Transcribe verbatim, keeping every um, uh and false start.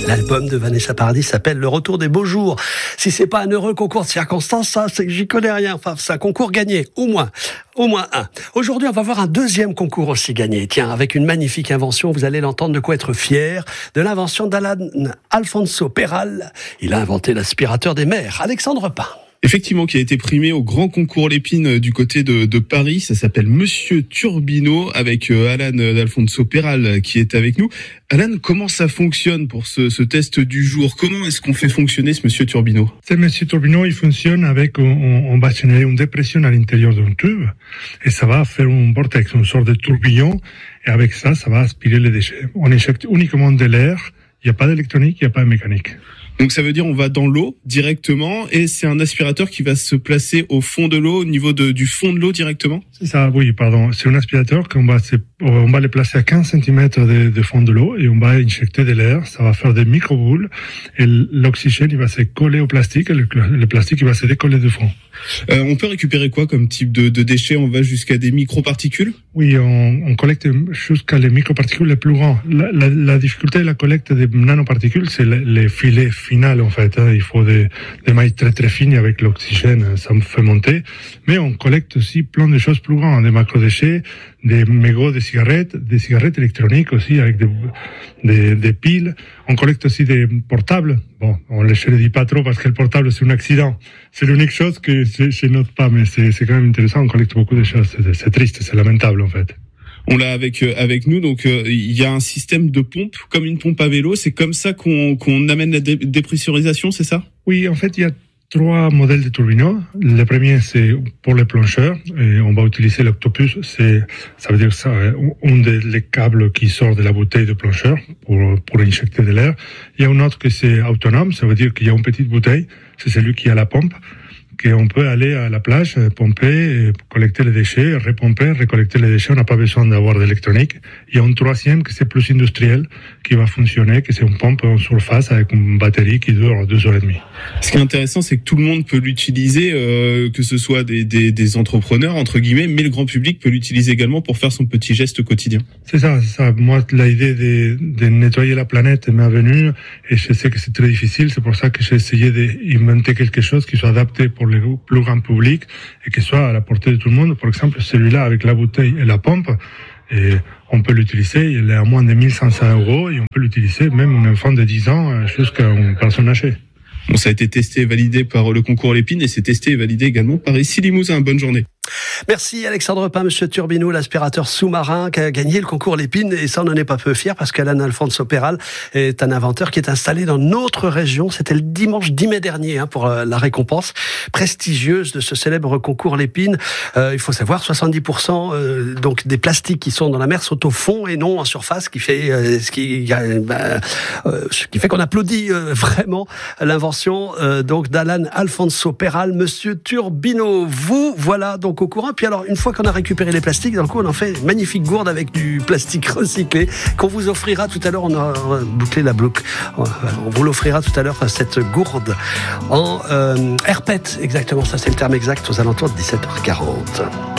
L'album de Vanessa Paradis s'appelle Le Retour des Beaux Jours. Si c'est pas un heureux concours de circonstances, ça, c'est que j'y connais rien. Enfin, c'est un concours gagné, au moins. Au moins un. Aujourd'hui, on va voir un deuxième concours aussi gagné. Tiens, avec une magnifique invention, vous allez l'entendre, de quoi être fier, de l'invention d'Alan Alfonso Peral. Il a inventé l'aspirateur des mers. Alexandre Pain. Effectivement, qui a été primé au grand concours Lépine du côté de, de Paris. Ça s'appelle Monsieur Turbino, avec Alan Alfonso Peral qui est avec nous. Alan, comment ça fonctionne pour ce, ce test du jour? Comment est-ce qu'on fait fonctionner ce Monsieur Turbino? Ce Monsieur Turbino, il fonctionne avec, on, on va générer une dépression à l'intérieur d'un tube, et ça va faire un vortex, une sorte de tourbillon, et avec ça, ça va aspirer les déchets. On éjecte uniquement de l'air, il n'y a pas d'électronique, il n'y a pas de mécanique. Donc ça veut dire on va dans l'eau directement, et c'est un aspirateur qui va se placer au fond de l'eau, au niveau de, du fond de l'eau directement? C'est ça, oui, pardon. C'est un aspirateur qu'on va, on va le placer à quinze centimètres de, de fond de l'eau, et on va injecter de l'air, ça va faire des micro-boules, et l'oxygène il va se coller au plastique, et le, le plastique il va se décoller du fond. Euh, on peut récupérer quoi comme type de, de déchets? On va jusqu'à des microparticules? Oui, on, on collecte jusqu'à les microparticules les plus grands. La, la, la difficulté de la collecte des nanoparticules, c'est les, les filets finaux en fait. Hein. Il faut des, des mailles très très fines avec l'oxygène, ça me fait monter. Mais on collecte aussi plein de choses plus grandes, des macrodéchets, des mégots de cigarettes, des cigarettes électroniques aussi avec des, des, des piles. On collecte aussi des portables. Bon, on ne le dit pas trop parce que le portable c'est un accident. C'est l'unique chose que je, je note pas, mais c'est, c'est quand même intéressant. On collecte beaucoup de choses. C'est, c'est triste, c'est lamentable en fait. On l'a avec euh, avec nous, donc il euh, y a un système de pompe, comme une pompe à vélo. C'est comme ça qu'on qu'on amène la dé- dépressurisation, c'est ça? Oui, en fait, il y a trois modèles de turbines. Le premier, c'est pour les plongeurs. Et on va utiliser l'octopus. C'est, ça veut dire ça, un des câbles qui sort de la bouteille de plongeur pour, pour injecter de l'air. Il y a un autre qui c'est autonome. Ça veut dire qu'il y a une petite bouteille. C'est celui qui a la pompe. Qu'on peut aller à la plage, pomper, collecter les déchets, repomper, récollecter les déchets. On n'a pas besoin d'avoir d'électronique. Il y a un troisième qui c'est plus industriel, qui va fonctionner, qui c'est une pompe en surface avec une batterie qui dure deux heures et demie. Ce qui est intéressant, c'est que tout le monde peut l'utiliser, euh, que ce soit des, des, des entrepreneurs, entre guillemets, mais le grand public peut l'utiliser également pour faire son petit geste quotidien. C'est ça, c'est ça. Moi, l'idée de, de nettoyer la planète m'est venue, et je sais que c'est très difficile. C'est pour ça que j'ai essayé d'inventer quelque chose qui soit adapté pour le plus grand public et qui soit à la portée de tout le monde. Par exemple, celui-là avec la bouteille et la pompe, et on peut l'utiliser, il est à moins de mille cinq cents euros, et on peut l'utiliser même un enfant de dix ans jusqu'à une personne âgée. Bon, ça a été testé et validé par le concours Lépine, et c'est testé et validé également par ici Limousin. Bonne journée. Merci Alexandre Pain, Monsieur Turbino, l'aspirateur sous-marin qui a gagné le concours Lépine, et ça on n'en est pas peu fier parce qu'Alan Alfonso Peral est un inventeur qui est installé dans notre région. C'était le dimanche dix mai dernier hein, pour la récompense prestigieuse de ce célèbre concours Lépine. Euh, il faut savoir soixante-dix pour cent euh, donc des plastiques qui sont dans la mer sont au fond et non en surface, qui fait euh, ce qui euh, bah, euh, ce qui fait qu'on applaudit euh, vraiment l'invention euh, donc d'Alan Alfonso Peral, Monsieur Turbino. Vous voilà donc au courant. Puis alors, une fois qu'on a récupéré les plastiques, dans le coup, on en fait une magnifique gourde avec du plastique recyclé qu'on vous offrira tout à l'heure. On a bouclé la boucle. On vous l'offrira tout à l'heure, cette gourde en euh, air pet. Exactement, ça c'est le terme exact, aux alentours de dix-sept heures quarante.